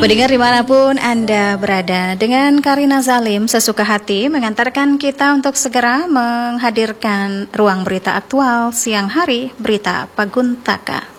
Pendengar dimanapun Anda berada, dengan Karina Zalim sesuka hati mengantarkan kita untuk segera menghadirkan ruang berita aktual siang hari, berita Paguntaka.